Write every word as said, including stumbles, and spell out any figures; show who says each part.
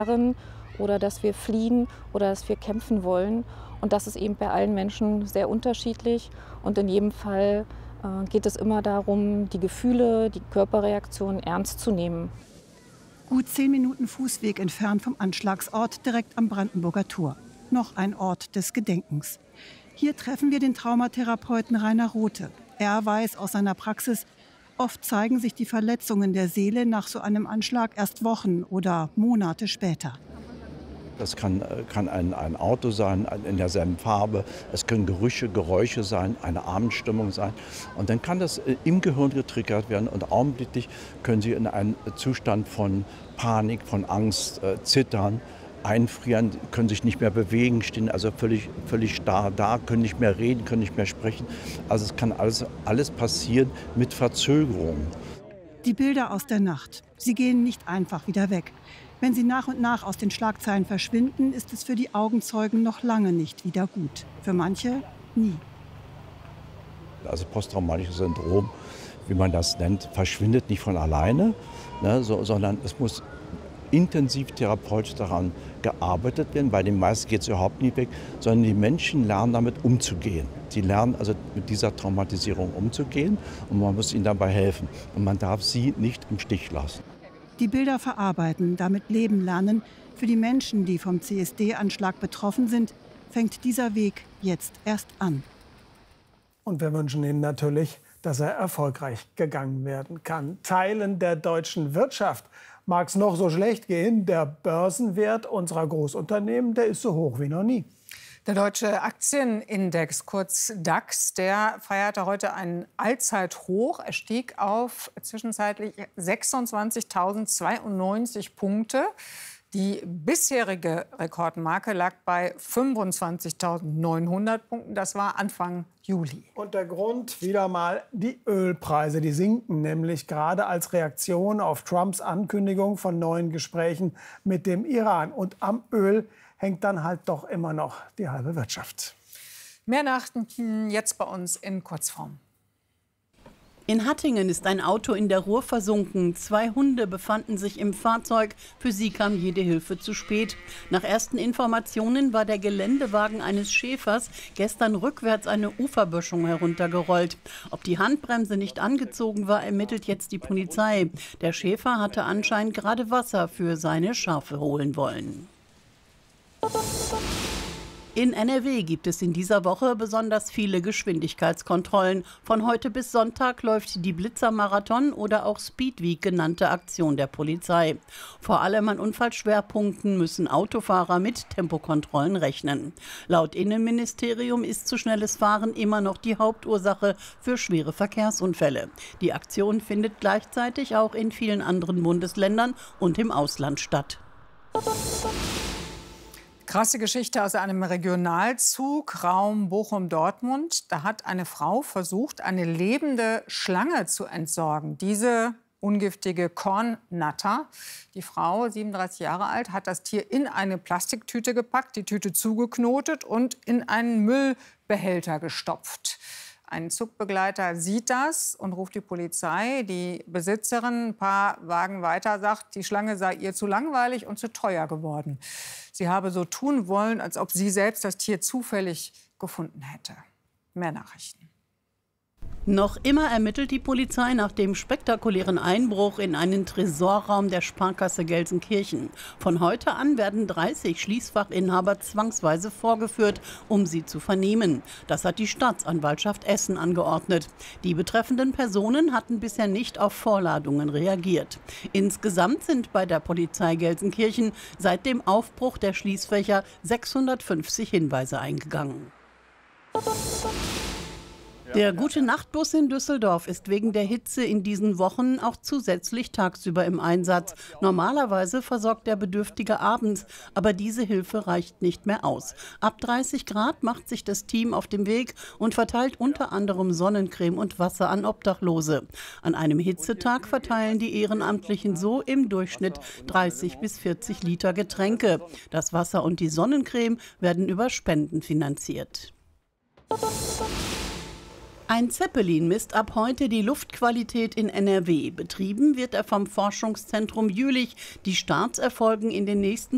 Speaker 1: oder dass wir fliehen oder dass wir kämpfen wollen. Und das ist eben bei allen Menschen sehr unterschiedlich. Und in jedem Fall äh, geht es immer darum, die Gefühle, die Körperreaktionen ernst zu nehmen.
Speaker 2: Gut zehn Minuten Fußweg entfernt vom Anschlagsort, direkt am Brandenburger Tor. Noch ein Ort des Gedenkens. Hier treffen wir den Traumatherapeuten Rainer Rothe. Er weiß aus seiner Praxis, oft zeigen sich die Verletzungen der Seele nach so einem Anschlag erst Wochen oder Monate später.
Speaker 3: Das kann, kann ein, ein Auto sein, in derselben Farbe. Es können Gerüche, Geräusche sein, eine Abendstimmung sein. Und dann kann das im Gehirn getriggert werden. Und augenblicklich können Sie in einen Zustand von Panik, von Angst, äh, Zittern, einfrieren, können sich nicht mehr bewegen, stehen also völlig, völlig starr da, können nicht mehr reden, können nicht mehr sprechen. Also es kann alles, alles passieren mit Verzögerung.
Speaker 2: Die Bilder aus der Nacht, sie gehen nicht einfach wieder weg. Wenn sie nach und nach aus den Schlagzeilen verschwinden, ist es für die Augenzeugen noch lange nicht wieder gut. Für manche nie.
Speaker 3: Also posttraumatisches Syndrom, wie man das nennt, verschwindet nicht von alleine, ne, so, sondern es muss intensiv therapeutisch daran gearbeitet werden. Bei den meisten geht es überhaupt nicht weg, sondern die Menschen lernen damit umzugehen. Sie lernen also mit dieser Traumatisierung umzugehen und man muss ihnen dabei helfen. Und man darf sie nicht im Stich lassen.
Speaker 2: Die Bilder verarbeiten, damit leben lernen. Für die Menschen, die vom C S D-Anschlag betroffen sind, fängt dieser Weg jetzt erst an.
Speaker 4: Und wir wünschen Ihnen natürlich, dass er erfolgreich gegangen werden kann. Teilen der deutschen Wirtschaft mag es noch so schlecht gehen. Der Börsenwert unserer Großunternehmen, der ist so hoch wie noch nie.
Speaker 5: Der deutsche Aktienindex, kurz DAX, der feierte heute einen Allzeithoch. Er stieg auf zwischenzeitlich sechsundzwanzigtausendzweiundneunzig Punkte. Die bisherige Rekordmarke lag bei fünfundzwanzigtausendneunhundert Punkten. Das war Anfang Juli.
Speaker 4: Und der Grund wieder mal die Ölpreise. Die sinken nämlich gerade als Reaktion auf Trumps Ankündigung von neuen Gesprächen mit dem Iran. Und am Öl hängt dann halt doch immer noch die halbe Wirtschaft.
Speaker 5: Mehr Nachrichten jetzt bei uns in Kurzform.
Speaker 6: In Hattingen ist ein Auto in der Ruhr versunken. Zwei Hunde befanden sich im Fahrzeug. Für sie kam jede Hilfe zu spät. Nach ersten Informationen war der Geländewagen eines Schäfers gestern rückwärts eine Uferböschung heruntergerollt. Ob die Handbremse nicht angezogen war, ermittelt jetzt die Polizei. Der Schäfer hatte anscheinend gerade Wasser für seine Schafe holen wollen. In N R W gibt es in dieser Woche besonders viele Geschwindigkeitskontrollen. Von heute bis Sonntag läuft die Blitzermarathon oder auch Speedweek genannte Aktion der Polizei. Vor allem an Unfallschwerpunkten müssen Autofahrer mit Tempokontrollen rechnen. Laut Innenministerium ist zu schnelles Fahren immer noch die Hauptursache für schwere Verkehrsunfälle. Die Aktion findet gleichzeitig auch in vielen anderen Bundesländern und im Ausland statt.
Speaker 5: Krasse Geschichte aus einem Regionalzug, Raum Bochum-Dortmund. Da hat eine Frau versucht, eine lebende Schlange zu entsorgen. Diese ungiftige Kornnatter. Die Frau, siebenunddreißig Jahre alt, hat das Tier in eine Plastiktüte gepackt, die Tüte zugeknotet und in einen Müllbehälter gestopft. Ein Zugbegleiter sieht das und ruft die Polizei. Die Besitzerin, ein paar Wagen weiter, sagt, die Schlange sei ihr zu langweilig und zu teuer geworden. Sie habe so tun wollen, als ob sie selbst das Tier zufällig gefunden hätte. Mehr Nachrichten.
Speaker 6: Noch immer ermittelt die Polizei nach dem spektakulären Einbruch in einen Tresorraum der Sparkasse Gelsenkirchen. Von heute an werden dreißig Schließfachinhaber zwangsweise vorgeführt, um sie zu vernehmen. Das hat die Staatsanwaltschaft Essen angeordnet. Die betreffenden Personen hatten bisher nicht auf Vorladungen reagiert. Insgesamt sind bei der Polizei Gelsenkirchen seit dem Aufbruch der Schließfächer sechshundertfünfzig Hinweise eingegangen. Der Gute-Nacht-Bus in Düsseldorf ist wegen der Hitze in diesen Wochen auch zusätzlich tagsüber im Einsatz. Normalerweise versorgt der Bedürftige abends, aber diese Hilfe reicht nicht mehr aus. Ab dreißig Grad macht sich das Team auf den Weg und verteilt unter anderem Sonnencreme und Wasser an Obdachlose. An einem Hitzetag verteilen die Ehrenamtlichen so im Durchschnitt dreißig bis vierzig Liter Getränke. Das Wasser und die Sonnencreme werden über Spenden finanziert. Ein Zeppelin misst ab heute die Luftqualität in N R W. Betrieben wird er vom Forschungszentrum Jülich. Die Starts erfolgen in den nächsten